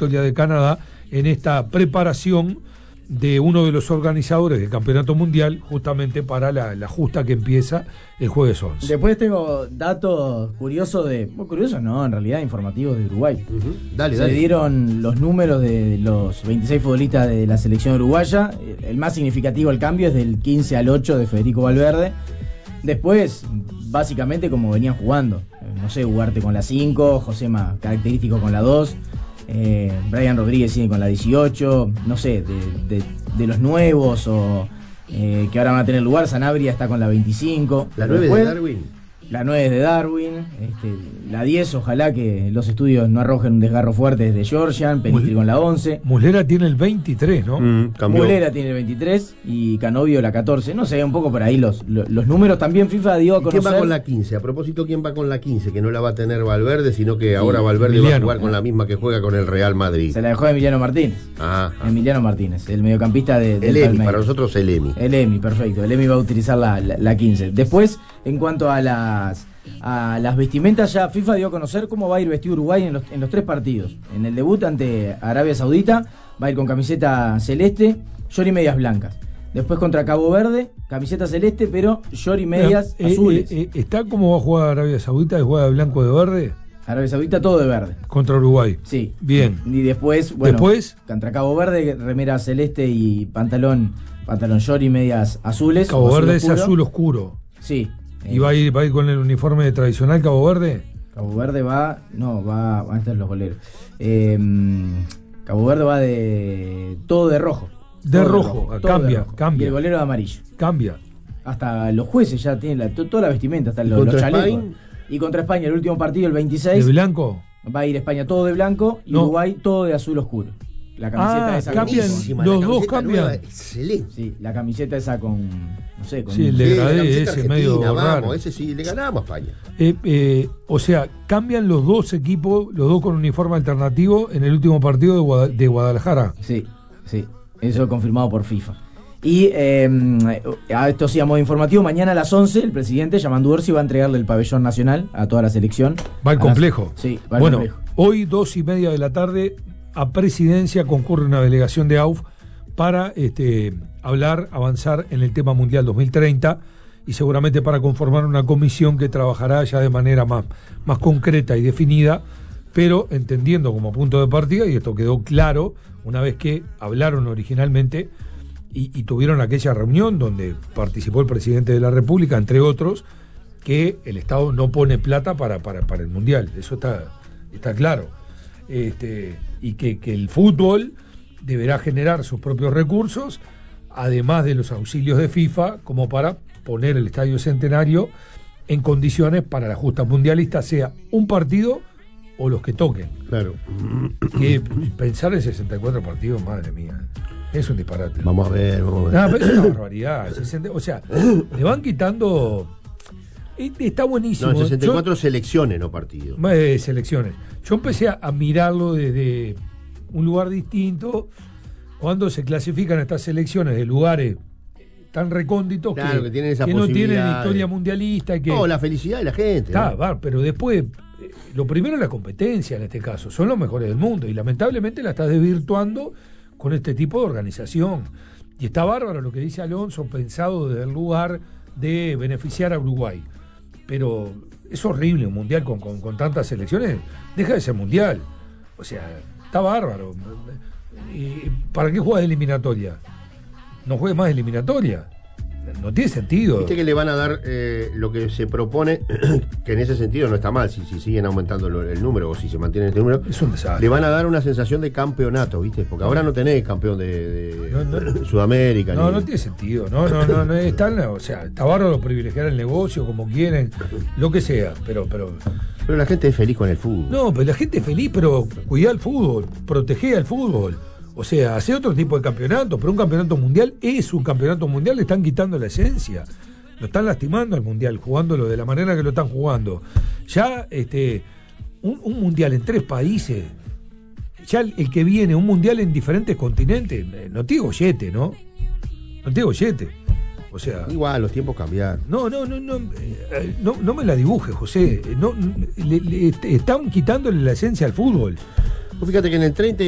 Victoria de Canadá en esta preparación de uno de los organizadores del Campeonato Mundial, justamente para la justa que empieza el jueves 11. Después tengo datos curiosos curiosos no, en realidad informativos de Uruguay. Dale. Se dieron los números de los 26 futbolistas de la selección uruguaya. El más significativo el cambio es del 15 al 8 de Federico Valverde. Después, básicamente como venían jugando. No sé, Ugarte con la 5, Josema característico con la 2. Brian Rodríguez sigue con la 18, no sé, de los nuevos o que ahora van a tener lugar. Sanabria está con la 25. La 9 de Darwin. La 9 es de Darwin. La 10, ojalá que los estudios no arrojen un desgarro fuerte, es de Georgian. Pelistri con la 11. Muslera tiene el 23, ¿no? Muslera tiene el 23 y Canovio la 14. No sé, un poco por ahí los números. También FIFA dio a conocer. ¿Quién va con la 15? A propósito, ¿quién va con la 15? Que no la va a tener Valverde, sino que ahora Valverde va a jugar con la misma que juega con el Real Madrid. Se la dejó Emiliano Martínez. Emiliano Martínez, el mediocampista del Emi, para nosotros el Emi. El Emi, perfecto. El Emi va a utilizar la 15. Después, en cuanto a las vestimentas, ya FIFA dio a conocer cómo va a ir vestido Uruguay en los 3 partidos. En el debut ante Arabia Saudita va a ir con camiseta celeste, short y medias blancas. Después contra Cabo Verde, camiseta celeste, pero short y medias azules. ¿Está cómo va a jugar Arabia Saudita? ¿De juega de blanco de verde? Arabia Saudita todo de verde. Contra Uruguay. Sí. Bien. Y después, contra Cabo Verde, remera celeste y pantalón short y medias azules. Cabo Verde es azul oscuro. Sí. ¿Y va a ir con el uniforme tradicional Cabo Verde? Cabo Verde van a estar los goleros. Cabo Verde va de todo de rojo. Cambia. Y el golero de amarillo. Cambia. Hasta los jueces ya tienen toda la vestimenta, hasta los chalecos. Y contra España, el último partido, el 26. ¿De blanco? Va a ir España todo de blanco y Uruguay todo de azul oscuro. La camiseta esa cambian, los dos cambian. Excelente. Sí, la camiseta esa con, no sé, con el degradé ese medio raro. Ese sí, le ganamos a España. O sea, cambian los dos equipos, los dos con uniforme alternativo en el último partido de Guadalajara. Sí, eso confirmado por FIFA. Y esto sí a modo informativo, mañana a las 11 el presidente Yamandu Orsi va a entregarle el pabellón nacional a toda la selección. Va al complejo. Sí, va al complejo. Hoy 2:30 de la tarde a Presidencia concurre una delegación de AUF para avanzar en el tema Mundial 2030 y seguramente para conformar una comisión que trabajará ya de manera más concreta y definida, pero entendiendo como punto de partida, y esto quedó claro una vez que hablaron originalmente y tuvieron aquella reunión donde participó el presidente de la República, entre otros, que el Estado no pone plata para el Mundial, eso está claro. Y que el fútbol deberá generar sus propios recursos, además de los auxilios de FIFA, como para poner el Estadio Centenario en condiciones para la justa mundialista, sea un partido o los que toquen. Claro. Que pensar en 64 partidos, madre mía, es un disparate. Vamos a ver. No, pero es una barbaridad. O sea, le van quitando. Está buenísimo. No, 64 selecciones, no partidos. Selecciones. Yo empecé a mirarlo desde un lugar distinto cuando se clasifican estas selecciones de lugares tan recónditos que no tienen historia mundialista. La felicidad de la gente. Pero después, lo primero es la competencia en este caso. Son los mejores del mundo y lamentablemente la estás desvirtuando con este tipo de organización. Y está bárbaro lo que dice Alonso, pensado desde el lugar de beneficiar a Uruguay. Pero es horrible un mundial con tantas selecciones. Deja de ser mundial. O sea, está bárbaro. ¿Para qué juegas eliminatoria? No juegues más eliminatoria. No tiene sentido. Viste que le van a dar lo que se propone, que en ese sentido no está mal, si siguen aumentando el número o si se mantiene este número. Es un desastre. Le van a dar una sensación de campeonato, ¿viste? Porque ahora no tenés campeón de Sudamérica. No tiene sentido. No o sea, está bárbaro privilegiar el negocio como quieren, lo que sea, pero la gente es feliz con el fútbol. No, pero la gente es feliz, pero cuidá el fútbol, protegé al fútbol. O sea, hace otro tipo de campeonato, pero un campeonato mundial es un campeonato mundial, le están quitando la esencia. Lo están lastimando al mundial, jugándolo de la manera que lo están jugando. Ya un mundial en 3 países, ya el que viene, un mundial en diferentes continentes, no te digo yete, ¿no? No te digo yete. O sea, igual, los tiempos cambiaron. No me la dibuje, José. Le están quitándole la esencia al fútbol. Fíjate que en el 30